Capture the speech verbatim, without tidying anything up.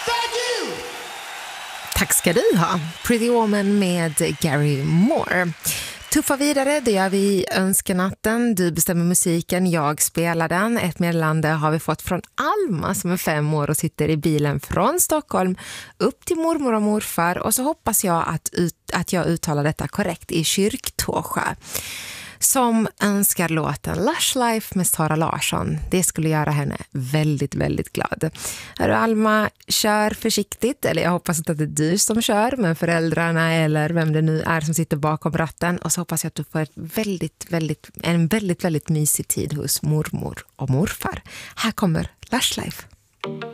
Tack ska du ha. Pretty Woman med Gary Moore. Tuffa vidare, det gör vi i önskenatten. Du bestämmer musiken, jag spelar den. Ett meddelande har vi fått från Alma som är fem år och sitter i bilen från Stockholm upp till mormor och morfar. Och så hoppas jag att, ut, att jag uttalar detta korrekt i Kyrktåsjö. Som önskar låten Lush Life med Sara Larsson. Det skulle göra henne väldigt, väldigt glad. Hörru Alma, kör försiktigt. Eller jag hoppas inte att det är du som kör, men föräldrarna eller vem det nu är som sitter bakom ratten. Och så hoppas jag att du får ett väldigt, väldigt, en väldigt, väldigt mysig tid hos mormor och morfar. Här kommer Lush Life.